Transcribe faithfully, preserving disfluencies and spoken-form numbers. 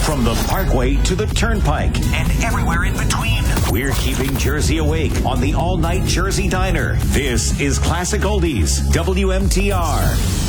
From the Parkway to the Turnpike and everywhere in between, we're keeping Jersey awake on the all-night Jersey Diner. This is Classic Oldies, W M T R.